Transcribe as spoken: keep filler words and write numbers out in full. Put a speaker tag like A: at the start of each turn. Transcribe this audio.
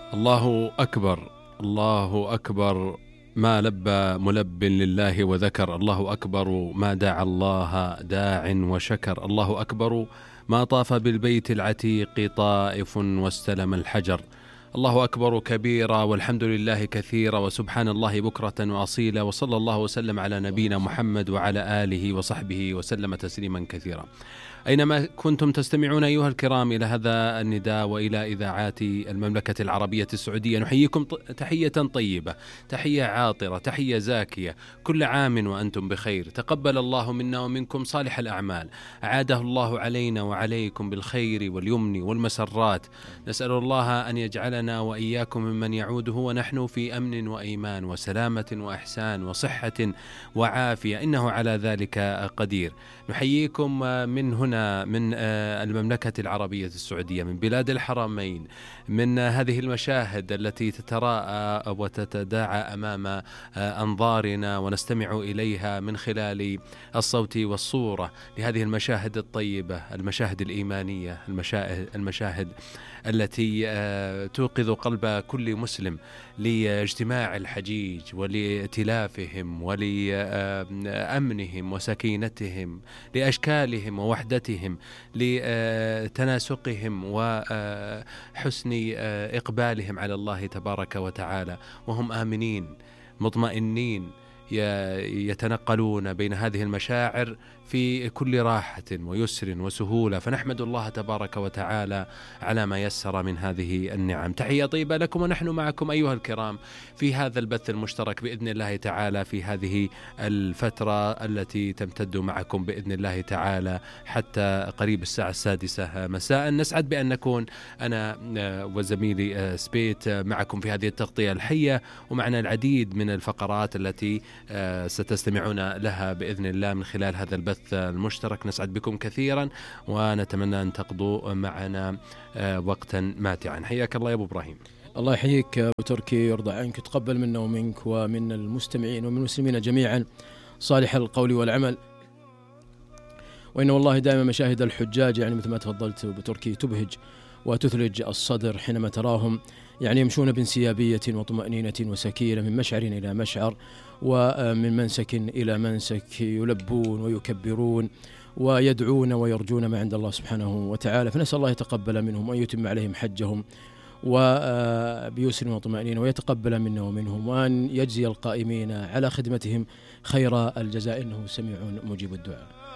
A: الله أكبر، الله أكبر، ما لبى ملب لله وذكر. الله أكبر ما دعا الله داع وشكر. الله أكبر ما طاف بالبيت العتيق طائف واستلم الحجر. الله أكبر كبيرا، والحمد لله كثيرا، وسبحان الله بكرة وأصيلا، وصلى الله وسلم على نبينا محمد وعلى آله وصحبه وسلم تسليما كثيرا. أينما كنتم تستمعون أيها الكرام إلى هذا النداء وإلى إذاعات المملكة العربية السعودية، نحييكم تحية طيبة، تحية عاطرة، تحية زاكية. كل عام وأنتم بخير. تقبل الله منا ومنكم صالح الأعمال، أعاده الله علينا وعليكم بالخير واليمن والمسرات. نسأل الله أن يجعلنا وإياكم ممن يعوده ونحن في أمن وإيمان وسلامة وإحسان وصحة وعافية، إنه على ذلك قدير. نحييكم من هنا من المملكة العربية السعودية، من بلاد الحرمين، من هذه المشاهد التي تتراءى وتتداعى أمام أنظارنا ونستمع إليها من خلال الصوت والصورة، لهذه المشاهد الطيبة، المشاهد الإيمانية، المشاهد التي توقظ قلب كل مسلم لاجتماع الحجيج ولائتلافهم ولأمنهم وسكينتهم، لأشكالهم ووحدتهم، لتناسقهم وحسن إقبالهم على الله تبارك وتعالى، وهم آمنين مطمئنين يتنقلون بين هذه المشاعر في كل راحة ويسر وسهولة. فنحمد الله تبارك وتعالى على ما يسر من هذه النعم. تحية طيبة لكم، ونحن معكم أيها الكرام في هذا البث المشترك بإذن الله تعالى في هذه الفترة التي تمتد معكم بإذن الله تعالى حتى قريب الساعة السادسة مساء. نسعد بأن نكون أنا وزميلي سبيت معكم في هذه التغطية الحية، ومعنا العديد من الفقرات التي ستستمعون لها بإذن الله من خلال هذا البث المشترك. نسعد بكم كثيرا ونتمنى أن تقضوا معنا وقتا ماتعا. حياك الله يا أبو إبراهيم.
B: الله يحييك أبو تركي، يرضى عنك، تقبل منا ومنك ومن المستمعين ومن المسلمين جميعا صالح القول والعمل. وإن والله دائما مشاهد الحجاج يعني مثل ما تفضلت أبو تركي تبهج وتثلج الصدر حينما تراهم يعني يمشون بانسيابية وطمأنينة وسكينة من مشعر إلى مشعر ومن منسك إلى منسك، يلبون ويكبرون ويدعون ويرجون ما عند الله سبحانه وتعالى. فنسأل الله يتقبل منهم وأن يتم عليهم حجهم وبيسر وطمأنينة، ويتقبل منا ومنهم، وأن يجزي القائمين على خدمتهم خير الجزاء، إنه سميع مجيب الدعاء.